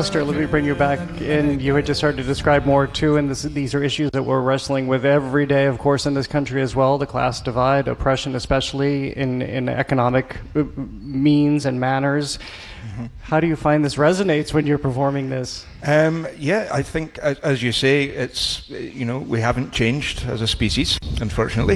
Alistair, let me bring you back in. You had just started to describe more too, and these are issues that we're wrestling with every day, of course, in this country as well. The class divide, oppression, especially in economic means and manners. Mm-hmm. How do you find this resonates when you're performing this? Yeah, I think, as you say, it's, we haven't changed as a species, unfortunately.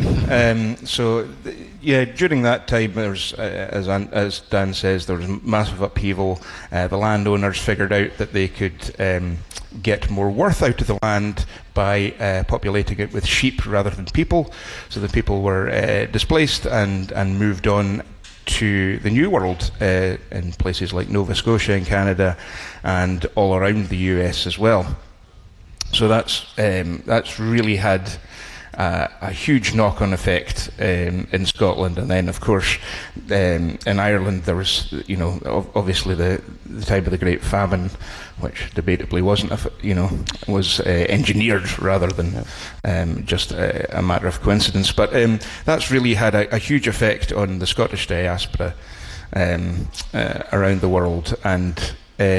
During that time, there's, as Dan says, there was massive upheaval. The landowners figured out that they could get more worth out of the land by populating it with sheep rather than people. So the people were displaced and moved on to the New World in places like Nova Scotia in Canada and all around the US as well. So that's really had a huge knock-on effect in Scotland, and then of course in Ireland there was, obviously the time of the Great Famine, which debatably wasn't, was engineered rather than just a matter of coincidence. But that's really had a huge effect on the Scottish diaspora around the world, and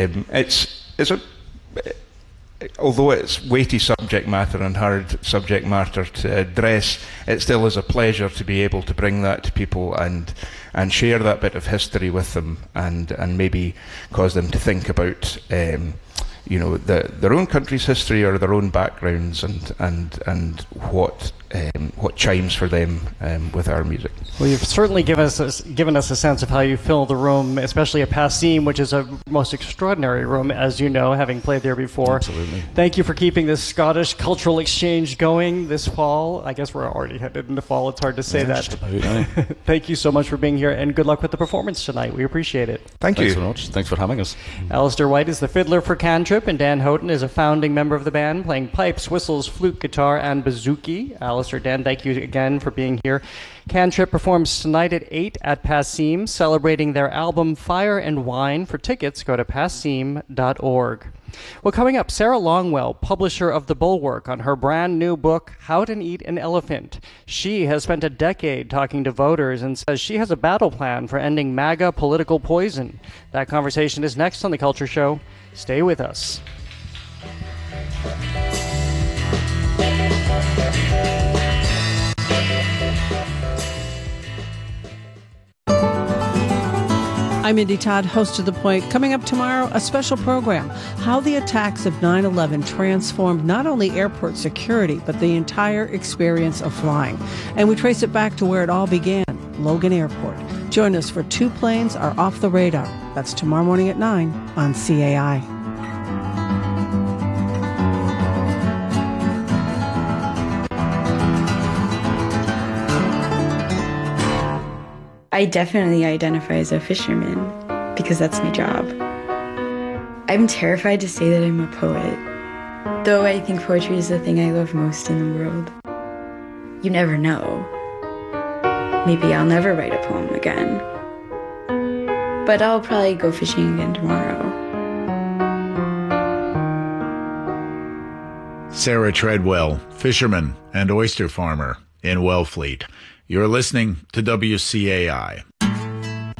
although it's weighty subject matter and hard subject matter to address, it still is a pleasure to be able to bring that to people and share that bit of history with them, and maybe cause them to think about their own country's history or their own backgrounds, and what chimes for them with our music. Well, you've certainly given us a sense of how you fill the room, especially at Passim, which is a most extraordinary room, as you know, having played there before. Absolutely. Thank you for keeping this Scottish cultural exchange going this fall. I guess we're already headed into fall. It's hard to say that. Thank you so much for being here, and good luck with the performance tonight. We appreciate it. Thank you. Thanks so much. Thanks for having us. Alistair White is the fiddler for Cantrip, and Dan Houghton is a founding member of the band, playing pipes, whistles, flute, guitar, and bouzouki. Alistair, Dan, thank you again for being here. Cantrip performs tonight at 8 at Passim, celebrating their album Fire and Wine. For tickets, go to passim.org. Well, coming up, Sarah Longwell, publisher of The Bulwark, on her brand new book, How to Eat an Elephant. She has spent a decade talking to voters and says she has a battle plan for ending MAGA political poison. That conversation is next on The Culture Show. Stay with us. I'm Mindy Todd, host of The Point. Coming up tomorrow, a special program, how the attacks of 9/11 transformed not only airport security, but the entire experience of flying. And we trace it back to where it all began, Logan Airport. Join us for Two Planes Are Off the Radar. That's tomorrow morning at 9 on CAI. I definitely identify as a fisherman because that's my job. I'm terrified to say that I'm a poet, though I think poetry is the thing I love most in the world. You never know. Maybe I'll never write a poem again, but I'll probably go fishing again tomorrow. Sarah Treadwell, fisherman and oyster farmer in Wellfleet. You're listening to WCAI.